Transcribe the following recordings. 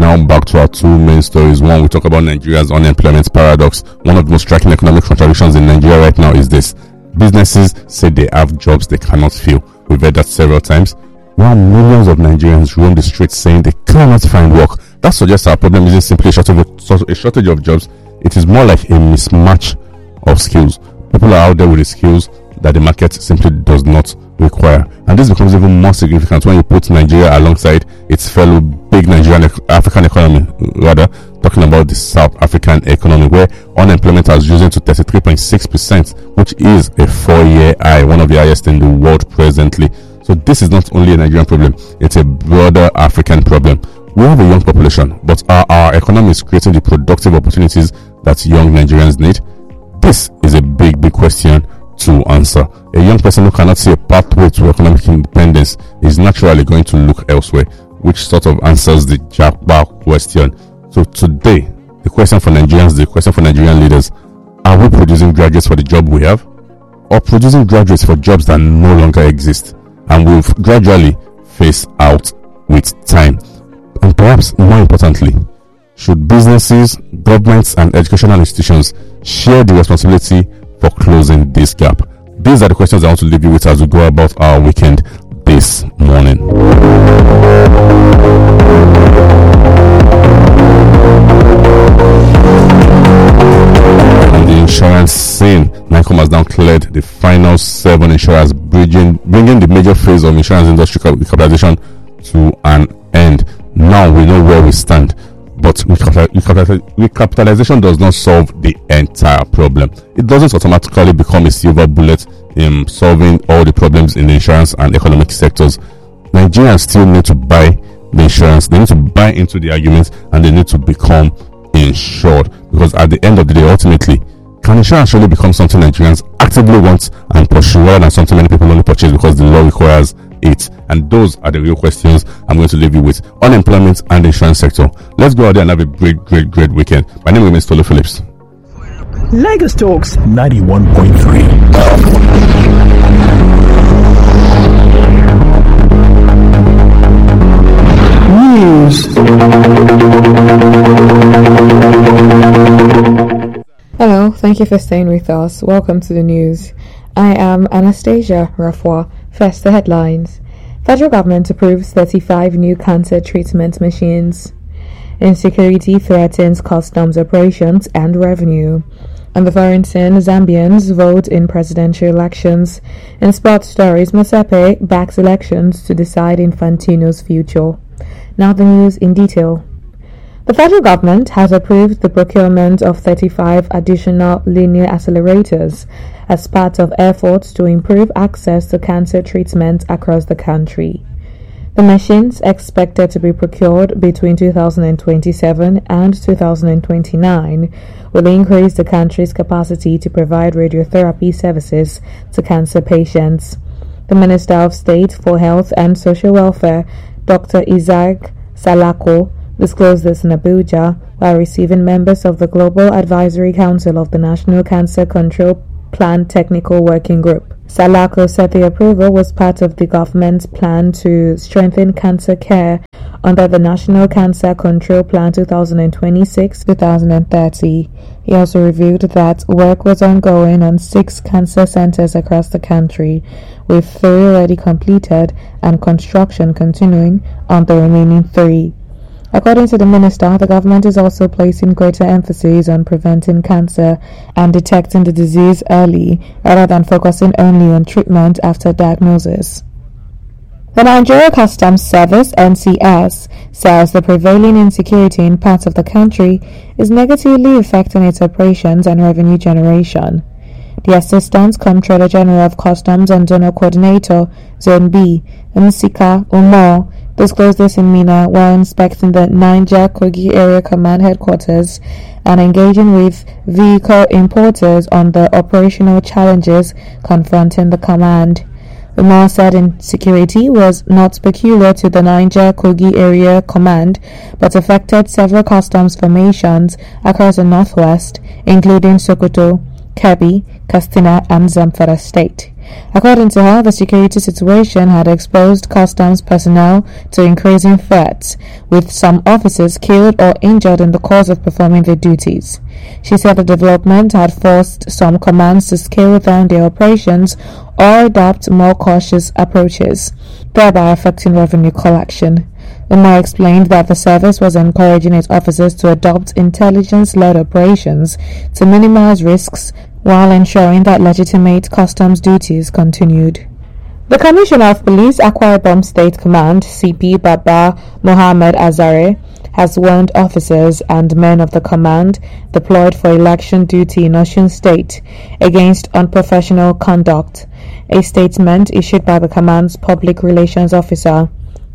now back to our two main stories. One, we talk about Nigeria's unemployment paradox. One of the most striking economic contradictions in Nigeria right now is this: businesses say they have jobs they cannot fill. We've heard that several times. While millions of Nigerians roam the streets saying they cannot find work, that suggests our problem isn't simply a shortage of jobs. It is more like a mismatch of skills. People are out there with the skills that the market simply does not require, and this becomes even more significant when you put Nigeria alongside its fellow big African economy, rather talking about the South African economy, where unemployment has risen to 33.6%, which is a 4-year high, one of the highest in the world presently. So this is not only a Nigerian problem, it's a broader African problem. We have a young population, but are our economies creating the productive opportunities that young Nigerians need? This is a big question to answer. A young person who cannot see a pathway to economic independence is naturally going to look elsewhere, which sort of answers the jackpot question. So today, the question for Nigerians, the question for Nigerian leaders: are we producing graduates for the job we have, or producing graduates for jobs that no longer exist and will gradually phase out with time? And perhaps more importantly, should businesses, governments, and educational institutions share the responsibility for closing this gap? These are the questions I want to leave you with as we go about our weekend this morning. On the insurance scene, NICOM has now cleared the final 7 insurers, bringing the major phase of insurance industry recapitalization to an end. Now we know where we stand. But recapitalization does not solve the entire problem. It doesn't automatically become a silver bullet in solving all the problems in the insurance and economic sectors. Nigerians still need to buy the insurance, they need to buy into the arguments, and they need to become insured. Because at the end of the day, ultimately, can insurance really become something Nigerians actively want and pursue, rather than something many people only purchase because the law requires it? And those are the real questions I'm going to leave you with: unemployment and the insurance sector. Let's go out there and have a great weekend. My name is Tolu Phillips. Lagos Talks 91.3. Hello, thank you for staying with us. Welcome to the news. I am Anastasia Rafwa. First, the headlines. Federal government approves 35 new cancer treatment machines. Insecurity threatens customs operations and revenue. On the foreign scene, Zambians vote in presidential elections. In sports stories, Mosepe backs elections to decide Infantino's future. Now the news in detail. The federal government has approved the procurement of 35 additional linear accelerators as part of efforts to improve access to cancer treatment across the country. The machines, expected to be procured between 2027 and 2029, will increase the country's capacity to provide radiotherapy services to cancer patients. The Minister of State for Health and Social Welfare, Dr. Isaac Salako, disclosed this in Abuja while receiving members of the Global Advisory Council of the National Cancer Control Plan Technical Working Group. Salako said the approval was part of the government's plan to strengthen cancer care under the National Cancer Control Plan 2026-2030. He also revealed that work was ongoing on 6 cancer centers across the country, with 3 already completed and construction continuing on the remaining 3. According to the minister, the government is also placing greater emphasis on preventing cancer and detecting the disease early, rather than focusing only on treatment after diagnosis. The Nigeria Customs Service (NCS) says the prevailing insecurity in parts of the country is negatively affecting its operations and revenue generation. The Assistant Comptroller General of Customs and Zonal Coordinator, Zone B, Nsika Umar, disclosed this in Minna while inspecting the Niger Kogi Area Command Headquarters and engaging with vehicle importers on the operational challenges confronting the command. Umar said insecurity was not peculiar to the Niger Kogi Area Command, but affected several customs formations across the northwest, including Sokoto, Kebbi, Katsina, and Zamfara State. According to her, the security situation had exposed customs personnel to increasing threats, with some officers killed or injured in the course of performing their duties. She said the development had forced some commands to scale down their operations or adopt more cautious approaches, thereby affecting revenue collection. Umar explained that the service was encouraging its officers to adopt intelligence-led operations to minimize risks while ensuring that legitimate customs duties continued. The Commissioner of Police, Akwa Ibom State Command, CP Baba Mohammed Azare, has warned officers and men of the command deployed for election duty in Osun State against unprofessional conduct. A statement issued by the command's public relations officer,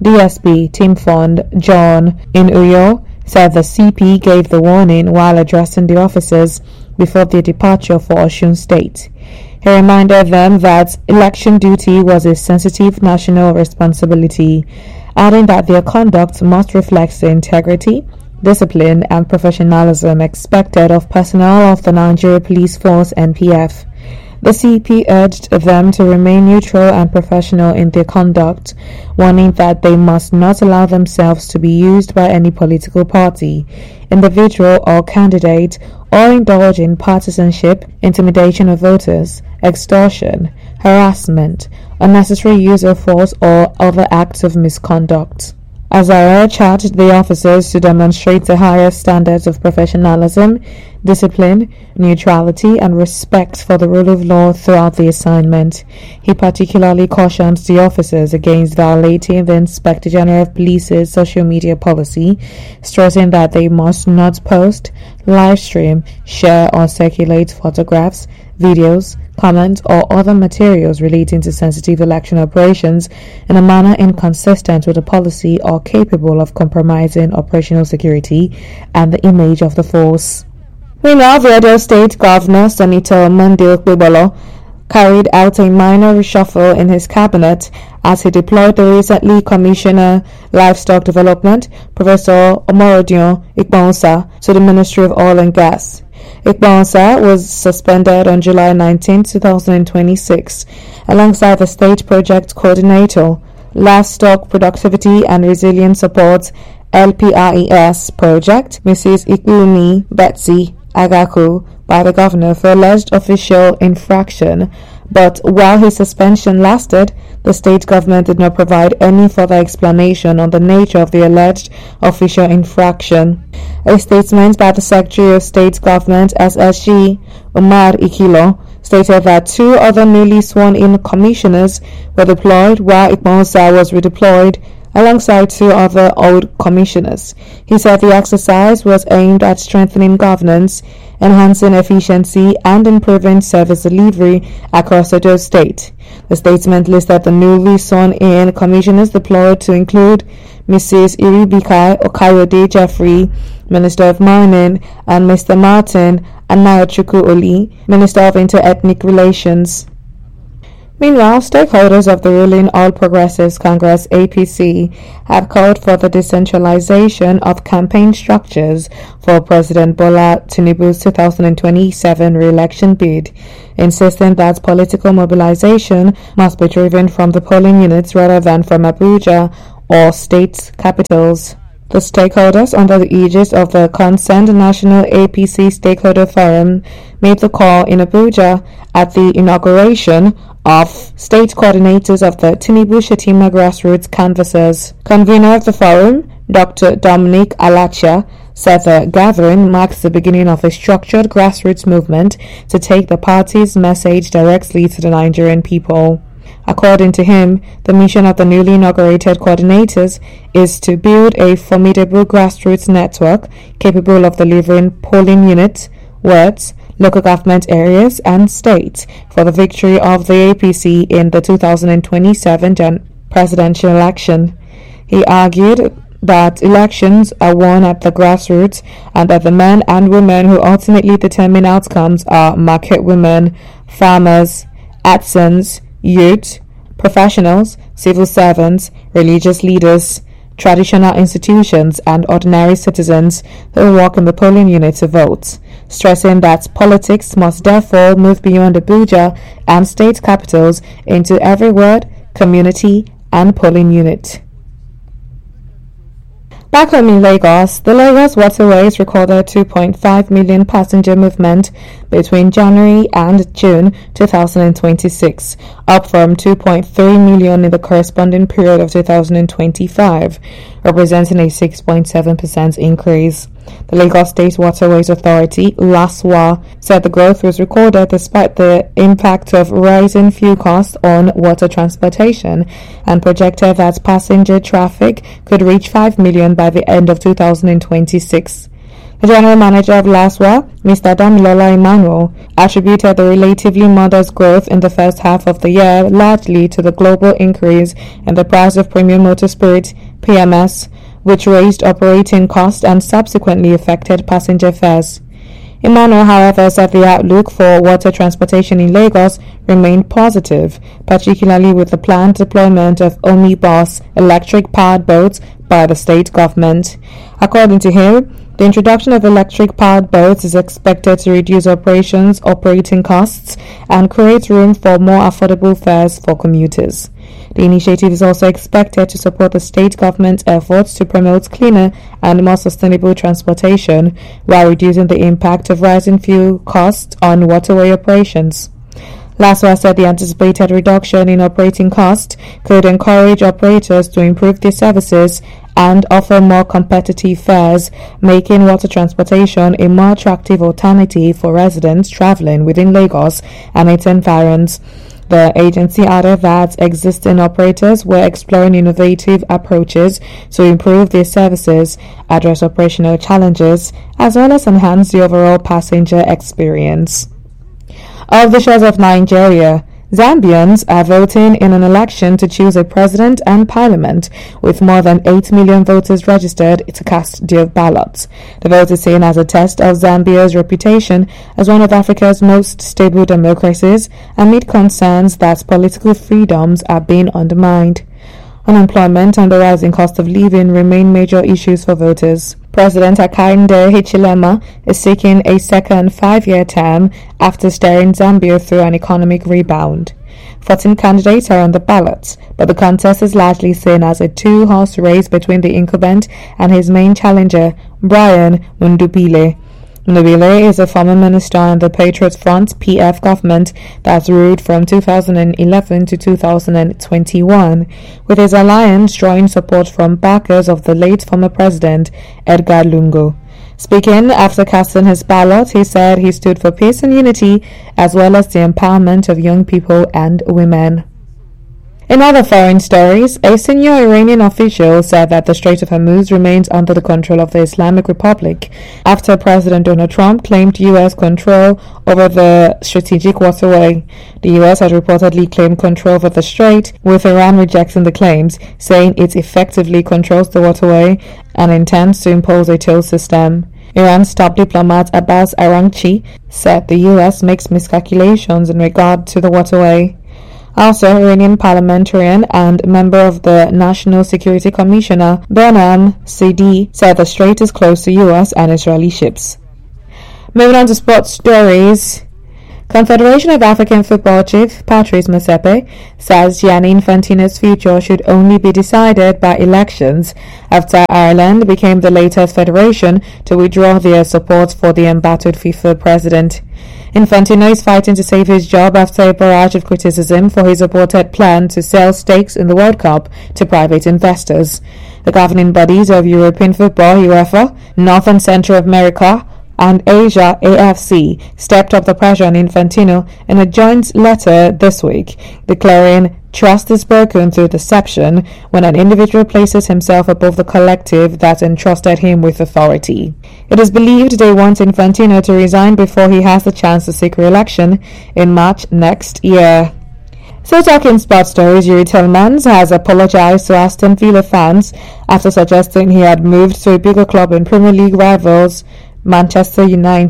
DSP Team Fund John in Uyo, said the CP gave the warning while addressing the officers before their departure for Osun State. He reminded them that election duty was a sensitive national responsibility, adding that their conduct must reflect the integrity, discipline, and professionalism expected of personnel of the Nigeria Police Force (NPF). The CP urged them to remain neutral and professional in their conduct, warning that they must not allow themselves to be used by any political party, individual or candidate, or indulge in partisanship, intimidation of voters, extortion, harassment, unnecessary use of force, or other acts of misconduct. Azare charged the officers to demonstrate the highest standards of professionalism, discipline, neutrality, and respect for the rule of law throughout the assignment. He particularly cautioned the officers against violating the Inspector General of Police's social media policy, stressing that they must not post, live stream, share, or circulate photographs, videos, comments, or other materials relating to sensitive election operations in a manner inconsistent with the policy or capable of compromising operational security and the image of the force. Meanwhile, the Edo State Governor, Senator Monday Okpebolo, carried out a minor reshuffle in his cabinet as he deployed the recently Commissioner Livestock Development, Professor Omorodion Ikponsa, to the Ministry of Oil and Gas. Ikponsa was suspended on July 19, 2026, alongside the State Project Coordinator, Livestock Productivity and Resilience Support LPRES project, Mrs. Ikumi Betsy Agaku, by the governor for alleged official infraction, but while his suspension lasted, the state government did not provide any further explanation on the nature of the alleged official infraction. A statement by the Secretary of State Government SSG, Umar Ikilo, stated that two other newly sworn-in commissioners were deployed while Ikponsa was redeployed alongside two other old commissioners. He said the exercise was aimed at strengthening governance, enhancing efficiency, and improving service delivery across Edo State. The statement listed the newly sworn-in commissioners deployed to include Mrs. Iribika Okayode Jeffrey, Minister of Mining, and Mr. Martin Anayochukwu Oli, Minister of Inter-Ethnic Relations. Meanwhile, stakeholders of the ruling All Progressives Congress (APC) have called for the decentralization of campaign structures for President Bola Tinubu's 2027 re-election bid, insisting that political mobilization must be driven from the polling units rather than from Abuja or state capitals. The stakeholders, under the aegis of the Concerned National APC Stakeholder Forum, made the call in Abuja at the inauguration of state coordinators of the Tinubu-Shettima Grassroots Canvassers. Convener of the forum, Dr. Dominic Alacha, said the gathering marks the beginning of a structured grassroots movement to take the party's message directly to the Nigerian people. According to him, the mission of the newly inaugurated coordinators is to build a formidable grassroots network capable of delivering polling units, wards, local government areas, and states for the victory of the APC in the 2027 presidential election. He argued that elections are won at the grassroots and that the men and women who ultimately determine outcomes are market women, farmers, artisans, youth, professionals, civil servants, religious leaders, traditional institutions, and ordinary citizens who walk in the polling unit to vote, stressing that politics must therefore move beyond Abuja and state capitals into every ward, community, and polling unit. Back home in Lagos, the Lagos Waterways recorded 2.5 million passenger movement between January and June 2026, up from 2.3 million in the corresponding period of 2025, representing a 6.7% increase. The Lagos State Waterways Authority, LASWA, said the growth was recorded despite the impact of rising fuel costs on water transportation, and projected that passenger traffic could reach 5 million by the end of 2026. The general manager of LASWA, Mr. Damilola Emmanuel, attributed the relatively modest growth in the first half of the year largely to the global increase in the price of premium motor spirit, PMS, which raised operating costs and subsequently affected passenger fares. Emmanuel, however, said the outlook for water transportation in Lagos remained positive, particularly with the planned deployment of omnibus electric-powered boats by the state government. According to him, the introduction of electric-powered boats is expected to reduce operating costs and create room for more affordable fares for commuters. The initiative is also expected to support the state government's efforts to promote cleaner and more sustainable transportation while reducing the impact of rising fuel costs on waterway operations. LASWA said the anticipated reduction in operating costs could encourage operators to improve their services and offer more competitive fares, making water transportation a more attractive alternative for residents traveling within Lagos and its environs. The agency added that existing operators were exploring innovative approaches to improve their services, address operational challenges, as well as enhance the overall passenger experience. Off the shores of Nigeria, Zambians are voting in an election to choose a president and parliament, with more than 8 million voters registered to cast their ballots. The vote is seen as a test of Zambia's reputation as one of Africa's most stable democracies, amid concerns that political freedoms are being undermined. Unemployment and the rising cost of living remain major issues for voters. President Hakainde Hichilema is seeking a second 5-year term after steering Zambia through an economic rebound. 14 candidates are on the ballot, but the contest is largely seen as a two-horse race between the incumbent and his main challenger, Brian Mundubile. Mundubile is a former minister in the Patriot Front PF government that ruled from 2011 to 2021, with his alliance drawing support from backers of the late former president Edgar Lungu. Speaking after casting his ballot, he said he stood for peace and unity, as well as the empowerment of young people and women. In other foreign stories, a senior Iranian official said that the Strait of Hormuz remains under the control of the Islamic Republic after President Donald Trump claimed U.S. control over the strategic waterway. The U.S. had reportedly claimed control over the strait, with Iran rejecting the claims, saying it effectively controls the waterway and intends to impose a toll system. Iran's top diplomat Abbas Araghchi said the U.S. makes miscalculations in regard to the waterway. Also, Iranian parliamentarian and member of the National Security Commissioner Behnam Saidi said the strait is close to U.S. and Israeli ships. Moving on to sports stories. Confederation of African Football Chief Patrice Motsepe says Gianni Infantino's future should only be decided by elections after Ireland became the latest federation to withdraw their support for the embattled FIFA president. Infantino is fighting to save his job after a barrage of criticism for his aborted plan to sell stakes in the World Cup to private investors. The governing bodies of European football, UEFA, North and Central America, and Asia, AFC, stepped up the pressure on Infantino in a joint letter this week, declaring trust is broken through deception when an individual places himself above the collective that entrusted him with authority. It is believed they want Infantino to resign before he has the chance to seek re-election in March next year. So talking sports stories, Yuri Tillmans has apologized to Aston Villa fans after suggesting he had moved to a bigger club in Premier League rivals Manchester United.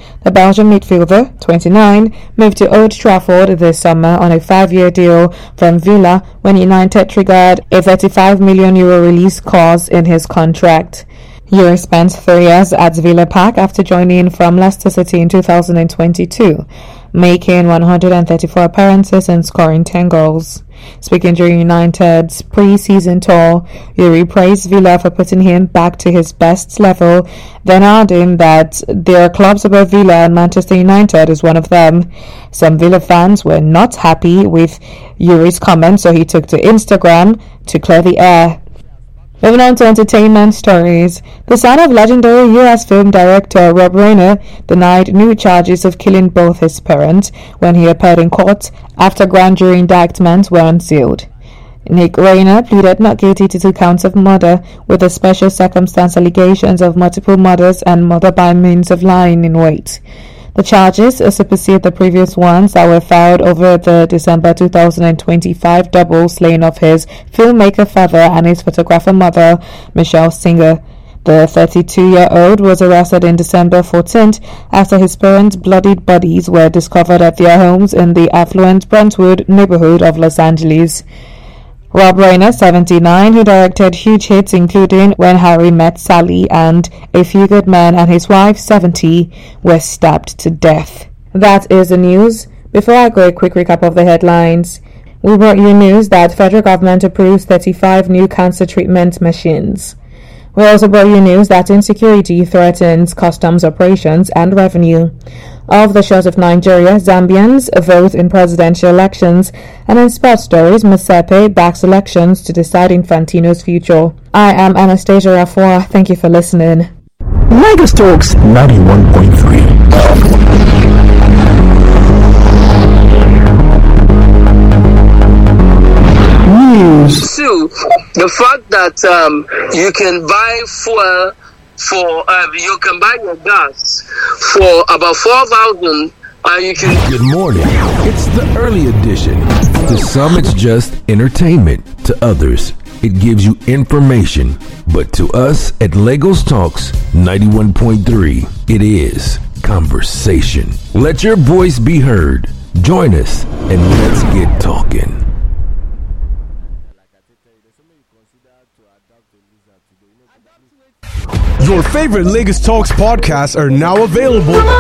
The Belgian midfielder, 29, moved to Old Trafford this summer on a 5-year deal from Villa when United triggered a €35 million release clause in his contract. Yuri spent 3 years at Villa Park after joining from Leicester City in 2022, making 134 appearances and scoring 10 goals. Speaking during United's pre-season tour, Yuri praised Villa for putting him back to his best level, then adding that there are clubs above Villa and Manchester United is one of them. Some Villa fans were not happy with Yuri's comments, so he took to Instagram to clear the air. Moving on to entertainment stories. The son of legendary US film director Rob Reiner denied new charges of killing both his parents when he appeared in court after grand jury indictments were unsealed. Nick Reiner pleaded not guilty to 2 counts of murder with the special circumstance allegations of multiple murders and murder by means of lying in wait. The charges supersede the previous ones that were filed over the December 2025 double slaying of his filmmaker father and his photographer mother, Michelle Singer. The 32-year-old was arrested in December 14th after his parents' bloodied bodies were discovered at their homes in the affluent Brentwood neighborhood of Los Angeles. Rob Reiner, 79, who directed huge hits including When Harry Met Sally and A Few Good Men, and his wife, 70, were stabbed to death. That is the news. Before I go, a quick recap of the headlines. We brought you news that federal government approves 35 new cancer treatment machines. We also brought you news that insecurity threatens customs operations and revenue. Of the shores of Nigeria, Zambians vote in presidential elections, and in sports stories, Masepe backs elections to decide Infantino's future. I am Anastasia Rafua. Thank you for listening. Lagos Talks 91.3. News. Two, the fact that you can buy fuel for you can buy your gas for about 4,000, and you can. Good morning. It's the early edition. To some, it's just entertainment. To others, it gives you information. But to us at Lagos Talks 91.3, it is conversation. Let your voice be heard. Join us and let's get talking. Your favorite Lagos Talks podcasts are now available